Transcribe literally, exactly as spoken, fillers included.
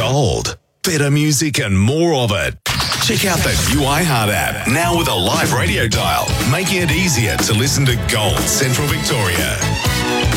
Gold. Better music and more of it. Check out the new iHeart app, now with a live radio dial, making it easier to listen to Gold Central Victoria.